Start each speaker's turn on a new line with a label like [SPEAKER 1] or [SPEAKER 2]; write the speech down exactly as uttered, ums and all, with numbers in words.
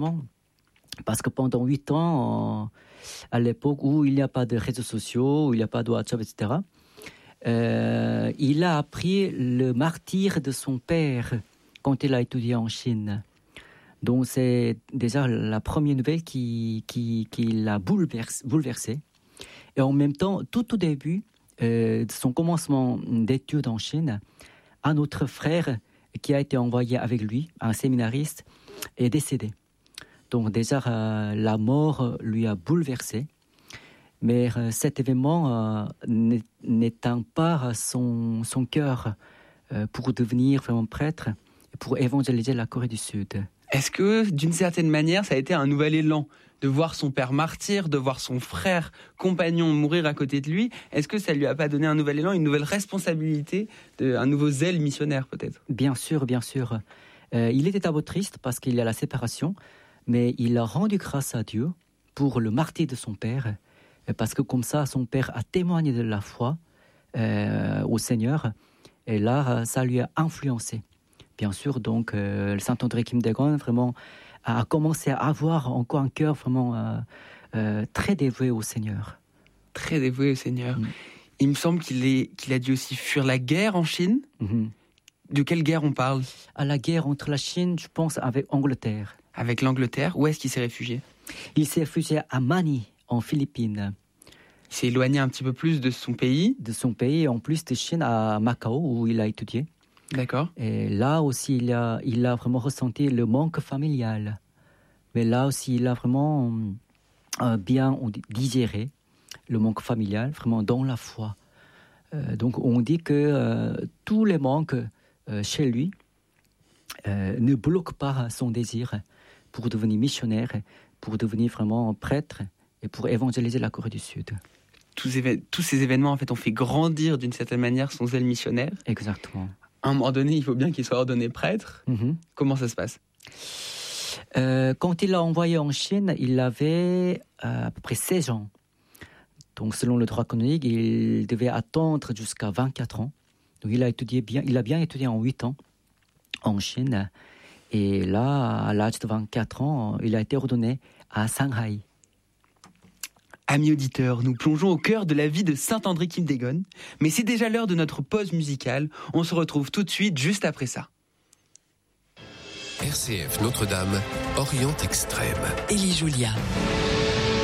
[SPEAKER 1] exactement. Parce que pendant huit ans, euh, à l'époque où il n'y a pas de réseaux sociaux, où il n'y a pas de WhatsApp, et cetera, euh, il a appris le martyre de son père quand il a étudié en Chine. Donc c'est déjà la première nouvelle qui, qui, qui l'a bouleversé, bouleversé. Et en même temps, tout au début euh, de son commencement d'études en Chine, un autre frère qui a été envoyé avec lui, un séminariste, est décédé. Donc déjà, euh, la mort lui a bouleversé. Mais euh, cet événement euh, n'éteint pas son, son cœur euh, pour devenir vraiment prêtre et pour évangéliser la Corée du Sud.
[SPEAKER 2] Est-ce que, d'une certaine manière, ça a été un nouvel élan de voir son père martyr, de voir son frère compagnon mourir à côté de lui? Est-ce que ça lui a pas donné un nouvel élan, une nouvelle responsabilité, de, un nouveau zèle missionnaire peut-être?
[SPEAKER 1] Bien sûr, bien sûr. Euh, il était d'abord triste parce qu'il y a la séparation, mais il a rendu grâce à Dieu pour le martyre de son père, parce que comme ça, son père a témoigné de la foi euh, au Seigneur, et là, ça lui a influencé. Bien sûr, donc, euh, le Saint André Kim Dae-gon vraiment a commencé à avoir encore un cœur vraiment euh, euh, très dévoué au Seigneur.
[SPEAKER 2] Très dévoué au Seigneur.
[SPEAKER 1] Mm.
[SPEAKER 2] Il me semble qu'il, est, qu'il a dû aussi fuir la guerre en Chine.
[SPEAKER 1] Mm-hmm.
[SPEAKER 2] De quelle guerre on parle?
[SPEAKER 1] À la guerre entre la Chine, je pense, avec Angleterre.
[SPEAKER 2] Avec l'Angleterre? Où est-ce qu'il s'est réfugié?
[SPEAKER 1] Il s'est réfugié à Manille, en Philippines.
[SPEAKER 2] Il s'est éloigné un petit peu plus de son pays?
[SPEAKER 1] De son pays, en plus de Chine, à Macao, où il a étudié.
[SPEAKER 2] D'accord.
[SPEAKER 1] Et là aussi, il a, il a vraiment ressenti le manque familial. Mais là aussi, il a vraiment euh, bien digéré le manque familial, vraiment dans la foi. Euh, donc, on dit que euh, tous les manques euh, chez lui euh, ne bloquent pas son désir pour devenir missionnaire, pour devenir vraiment prêtre et pour évangéliser la Corée du Sud.
[SPEAKER 2] Tous, éve- tous ces événements, en fait, ont fait grandir d'une certaine manière son zèle missionnaire.
[SPEAKER 1] Exactement.
[SPEAKER 2] À un moment donné, il faut bien qu'il soit ordonné prêtre.
[SPEAKER 1] Mm-hmm.
[SPEAKER 2] Comment ça se passe?
[SPEAKER 1] euh, Quand il l'a envoyé en Chine, il avait euh, à peu près seize ans. Donc, selon le droit canonique, il devait attendre jusqu'à vingt-quatre ans. Donc, il a étudié bien, il a bien étudié en huit ans en Chine. Et là, à l'âge de vingt-quatre ans, il a été ordonné à Shanghai.
[SPEAKER 2] Amis auditeurs, nous plongeons au cœur de la vie de Saint André Kim Dae-gon, mais c'est déjà l'heure de notre pause musicale. On se retrouve tout de suite, juste après ça.
[SPEAKER 3] R C F Notre-Dame, Orient Extrême.
[SPEAKER 4] Élie Julia.